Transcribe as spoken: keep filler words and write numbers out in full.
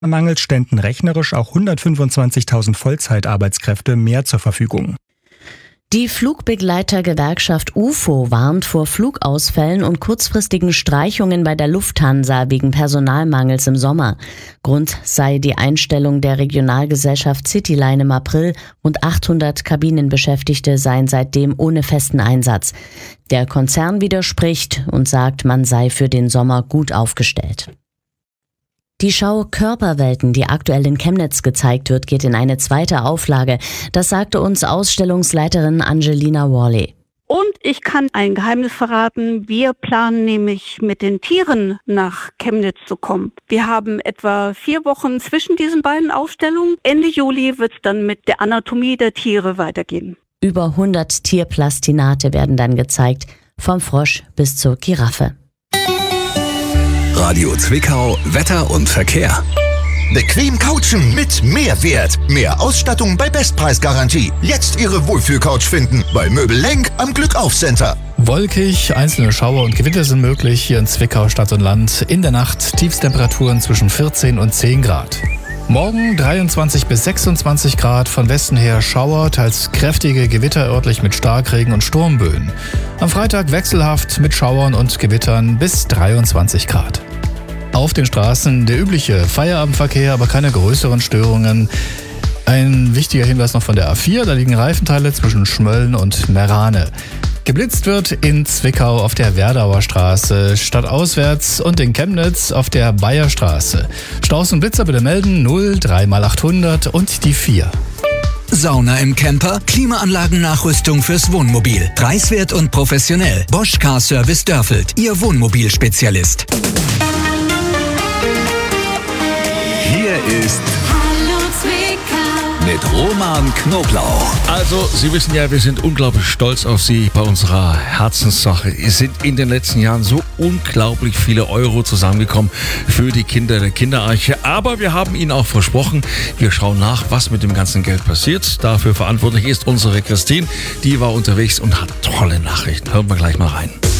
Mangels ständen rechnerisch auch hundertfünfundzwanzigtausend Vollzeitarbeitskräfte mehr zur Verfügung. Die Flugbegleitergewerkschaft U F O warnt vor Flugausfällen und kurzfristigen Streichungen bei der Lufthansa wegen Personalmangels im Sommer. Grund sei die Einstellung der Regionalgesellschaft Cityline im April. Rund achthundert Kabinenbeschäftigte seien seitdem ohne festen Einsatz. Der Konzern widerspricht und sagt, man sei für den Sommer gut aufgestellt. Die Schau Körperwelten, die aktuell in Chemnitz gezeigt wird, geht in eine zweite Auflage. Das sagte uns Ausstellungsleiterin Angelina Worley. Und ich kann ein Geheimnis verraten. Wir planen nämlich mit den Tieren nach Chemnitz zu kommen. Wir haben etwa vier Wochen zwischen diesen beiden Ausstellungen. Ende Juli wird es dann mit der Anatomie der Tiere weitergehen. Über hundert Tierplastinate werden dann gezeigt, vom Frosch bis zur Giraffe. Radio Zwickau, Wetter und Verkehr. Bequem couchen mit Mehrwert. Mehr Ausstattung bei Bestpreisgarantie. Jetzt Ihre Wohlfühlcouch finden bei Möbel Lenk am Glückauf-Center. Wolkig, einzelne Schauer und Gewitter sind möglich hier in Zwickau Stadt und Land. In der Nacht Tiefstemperaturen zwischen vierzehn und zehn Grad. Morgen dreiundzwanzig bis sechsundzwanzig Grad, von Westen her Schauer, teils kräftige Gewitter örtlich mit Starkregen und Sturmböen. Am Freitag wechselhaft mit Schauern und Gewittern bis dreiundzwanzig Grad. Auf den Straßen der übliche Feierabendverkehr, aber keine größeren Störungen. Ein wichtiger Hinweis noch von der A vier, da liegen Reifenteile zwischen Schmölln und Merane. Geblitzt wird in Zwickau auf der Werdauer Straße, stadtauswärts und in Chemnitz auf der Bayerstraße. Staus und Blitzer bitte melden null drei mal achthundert und die vier. Sauna im Camper, Klimaanlagennachrüstung fürs Wohnmobil. Preiswert und professionell. Bosch Car Service Dörfeld, Ihr Wohnmobilspezialist. Hier ist Hallo Zwickau mit Roman Knoblauch. Also, Sie wissen ja, wir sind unglaublich stolz auf Sie bei unserer Herzenssache. Es sind in den letzten Jahren so unglaublich viele Euro zusammengekommen für die Kinder der Kinderarche. Aber wir haben Ihnen auch versprochen, wir schauen nach, was mit dem ganzen Geld passiert. Dafür verantwortlich ist unsere Christine. Die war unterwegs und hat tolle Nachrichten. Hören wir gleich mal rein.